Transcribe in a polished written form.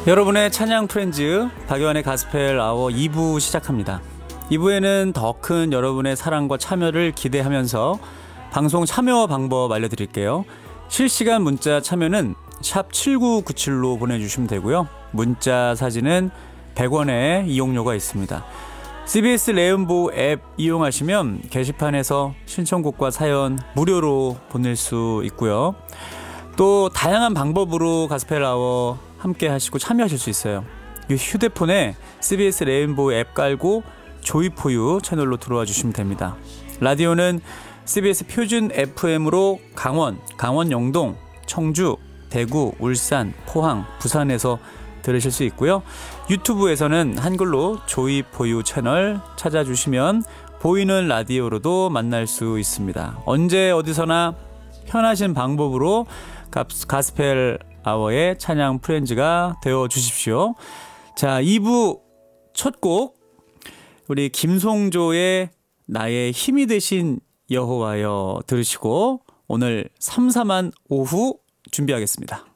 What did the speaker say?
여러분의 찬양 프렌즈 박요한의 가스펠 아워 2부 시작합니다. 2부에는 더 큰 여러분의 사랑과 참여를 기대하면서 방송 참여 방법 알려드릴게요. 실시간 문자 참여는 샵 7997로 보내주시면 되고요. 문자 사진은 100원의 이용료가 있습니다. CBS 레인보우 앱 이용하시면 게시판에서 신청곡과 사연 무료로 보낼 수 있고요. 또 다양한 방법으로 가스펠 아워 함께 하시고 참여하실 수 있어요. 휴대폰에 CBS 레인보우 앱 깔고 조이포유 채널로 들어와 주시면 됩니다. 라디오는 CBS 표준 FM으로 강원, 영동, 청주, 대구, 울산, 포항, 부산에서 들으실 수 있고요. 유튜브에서는 한글로 조이포유 채널 찾아주시면 보이는 라디오로도 만날 수 있습니다. 언제 어디서나 편하신 방법으로 가스펠 아워의 찬양 프렌즈가 되어 주십시오. 자, 2부 첫 곡 우리 김송조의 나의 힘이 되신 여호와여 들으시고 오늘 삼삼한 오후 준비하겠습니다.